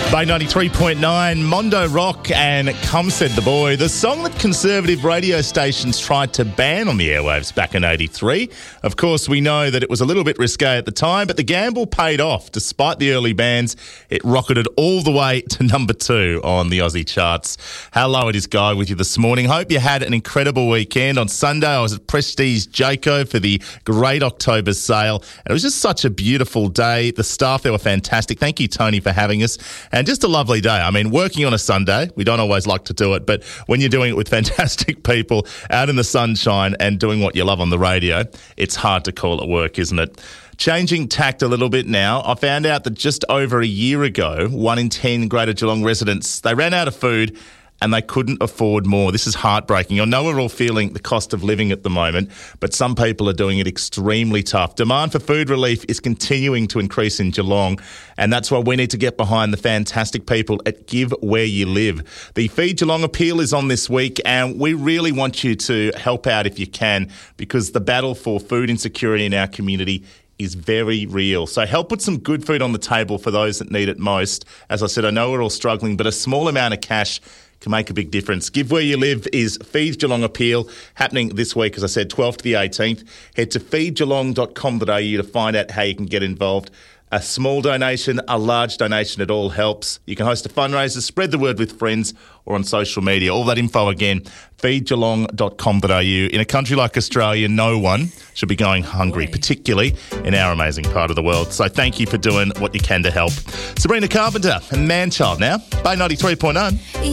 By 93.9, Mondo Rock and Come Said the Boy, the song that conservative radio stations tried to ban on the airwaves back in 83. Of course, we know that it was a little bit risque at the time, but the gamble paid off. Despite the early bans, it rocketed all the way to number 2 on the Aussie charts. Hello, it is Guy with you this morning. Hope you had an incredible weekend. On Sunday, I was at Prestige Jayco for the great October sale, and it was just such a beautiful day. The staff there were fantastic. Thank you, Tony, for having us. And just a lovely day. I mean, working on a Sunday, we don't always like to do it, but when you're doing it with fantastic people out in the sunshine and doing what you love on the radio, it's hard to call it work, isn't it? Changing tact a little bit now, I found out that just over a year ago, 1 in 10 Greater Geelong residents, they ran out of food and they couldn't afford more. This is heartbreaking. I know we're all feeling the cost of living at the moment, but some people are doing it extremely tough. Demand for food relief is continuing to increase in Geelong, and that's why we need to get behind the fantastic people at Give Where You Live. The Feed Geelong appeal is on this week, and we really want you to help out if you can, because the battle for food insecurity in our community is very real. So help put some good food on the table for those that need it most. As I said, I know we're all struggling, but a small amount of cash can make a big difference. Give Where You Live is Feed Geelong appeal happening this week, as I said, 12th to the 18th. Head to feedgeelong.com.au to find out how you can get involved. A small donation, a large donation, it all helps. You can host a fundraiser, spread the word with friends or on social media. All that info again, feedgeelong.com.au. In a country like Australia, no one should be going hungry, particularly in our amazing part of the world. So thank you for doing what you can to help. Sabrina Carpenter and Manchild now by 93.9.